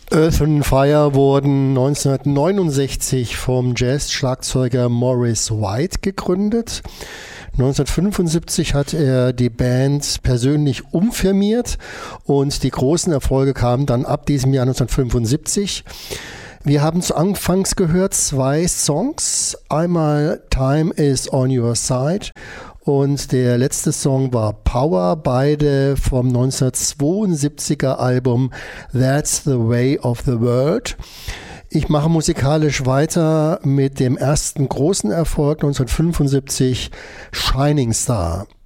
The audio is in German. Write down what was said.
Earth and Fire wurden 1969 vom Jazz-Schlagzeuger Maurice White gegründet. 1975 hat er die Band persönlich umfirmiert und die großen Erfolge kamen dann ab diesem Jahr 1975. Wir haben zu Anfangs gehört 2 Songs. Einmal Time is on Your Side und der letzte Song war Power, beide vom 1972er Album That's the Way of the World. Ich mache musikalisch weiter mit dem ersten großen Erfolg 1975, Shining Star.